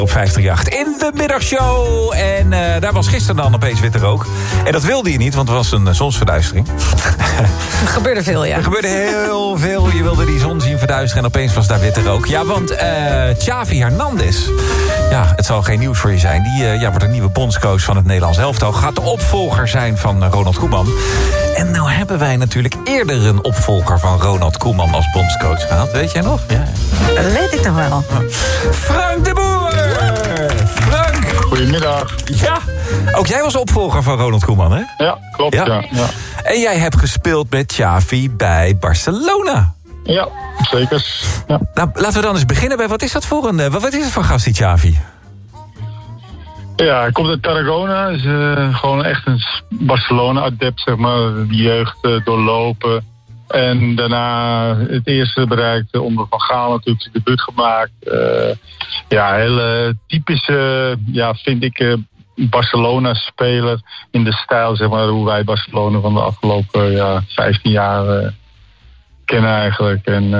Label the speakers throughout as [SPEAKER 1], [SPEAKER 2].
[SPEAKER 1] Op 538 in de middagshow. En daar was gisteren dan opeens witte rook. En dat wilde je niet, want het was een zonsverduistering.
[SPEAKER 2] Er gebeurde veel, ja.
[SPEAKER 1] Er gebeurde heel veel. Je wilde die zon zien verduisteren en opeens was daar witte rook. Ja, want Xavi Hernandez, ja, het zal geen nieuws voor je zijn. Die wordt een nieuwe bondscoach van het Nederlands elftal. Gaat de opvolger zijn van Ronald Koeman. En nou hebben wij natuurlijk eerder een opvolger van Ronald Koeman als bondscoach gehad. Weet jij nog? Ja.
[SPEAKER 2] Dat weet ik nog wel.
[SPEAKER 1] Frank de Boer! Frank!
[SPEAKER 3] Goedemiddag.
[SPEAKER 1] Ja, ook jij was opvolger van Ronald Koeman, hè?
[SPEAKER 3] Ja, klopt, ja.
[SPEAKER 1] En jij hebt gespeeld met Xavi bij Barcelona.
[SPEAKER 3] Ja, zeker. Ja.
[SPEAKER 1] Nou, laten we dan eens beginnen bij, wat is het voor gast, die Xavi?
[SPEAKER 3] Ja, hij komt uit Tarragona. Is gewoon echt een Barcelona-adept, zeg maar. Die jeugd doorlopen. En daarna het eerste bereikt onder Van Gaal natuurlijk zijn debuut gemaakt. Hele typische, vind ik, Barcelona-speler in de stijl, zeg maar, hoe wij Barcelona van de afgelopen 15 jaar kennen eigenlijk. En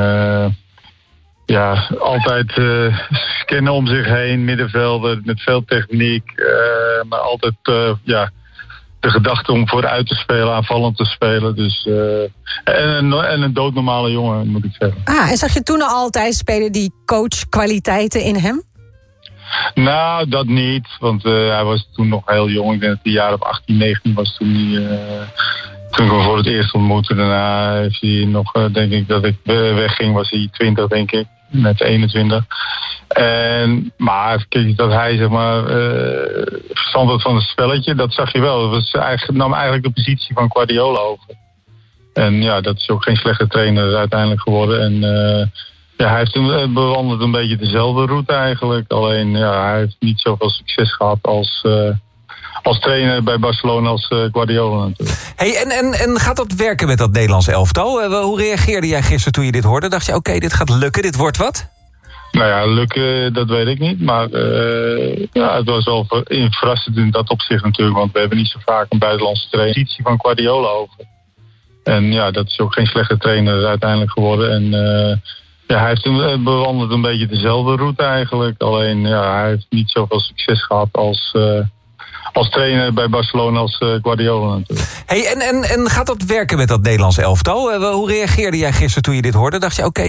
[SPEAKER 3] altijd scannen om zich heen, middenvelder met veel techniek, maar altijd de gedachte om vooruit te spelen, aanvallend te spelen. Dus, en een doodnormale jongen, moet ik zeggen.
[SPEAKER 2] En zag je toen al altijd spelen die coachkwaliteiten in hem?
[SPEAKER 3] Nou, dat niet. Want hij was toen nog heel jong. Ik denk dat hij jaar of 18, 19 was toen ik hem voor het eerst ontmoette. Daarna heeft hij nog, denk ik, dat ik wegging, was hij 20, denk ik. Met 21. Maar kijk, dat hij, zeg maar, verstand had van het spelletje, dat zag je wel. Het nam eigenlijk de positie van Guardiola over. En ja, dat is ook geen slechte trainer uiteindelijk geworden. En hij heeft bewandeld een beetje dezelfde route eigenlijk. Alleen, hij heeft niet zoveel succes gehad als trainer bij Barcelona als Guardiola natuurlijk.
[SPEAKER 1] Hey, en gaat dat werken met dat Nederlands elftal? Hoe reageerde jij gisteren toen je dit hoorde? Dacht je, oké, dit gaat lukken, dit wordt wat?
[SPEAKER 3] Nou ja, lukken, dat weet ik niet. Maar het was wel verrassend in dat opzicht natuurlijk. Want we hebben niet zo vaak een buitenlandse trainer. Positie van Guardiola over. En ja, dat is ook geen slechte trainer uiteindelijk geworden. En hij heeft bewandeld een beetje dezelfde route eigenlijk. Alleen, hij heeft niet zoveel succes gehad als trainer bij Barcelona als Guardiola natuurlijk.
[SPEAKER 1] Hey, en gaat dat werken met dat Nederlands elftal? Hoe reageerde jij gisteren toen je dit hoorde? Dacht je, oké,